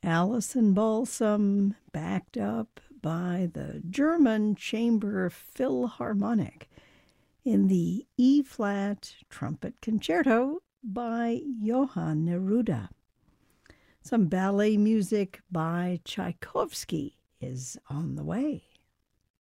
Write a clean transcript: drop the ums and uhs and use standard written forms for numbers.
Alison Balsam, backed up by the German Chamber Philharmonic in the E-flat Trumpet Concerto by Johann Neruda. Some ballet music by Tchaikovsky is on the way.